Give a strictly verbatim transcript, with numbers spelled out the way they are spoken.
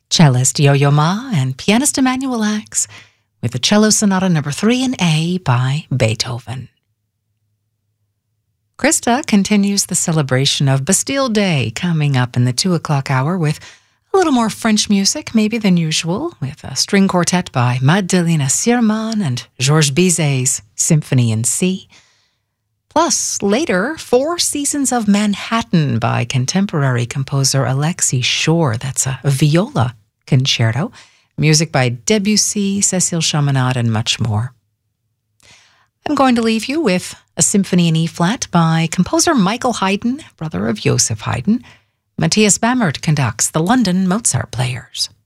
cellist Yo-Yo Ma and pianist Emanuel Ax with the Cello Sonata number three in A by Beethoven. Krista continues the celebration of Bastille Day coming up in the two o'clock hour with a little more French music maybe than usual, with a string quartet by Magdalena Sierman and Georges Bizet's Symphony in C. Plus, later, Four Seasons of Manhattan by contemporary composer Alexei Shore. That's a viola concerto. Music by Debussy, Cécile Chaminade, and much more. I'm going to leave you with a Symphony in E-flat by composer Michael Haydn, brother of Joseph Haydn. Matthias Bammert conducts the London Mozart Players.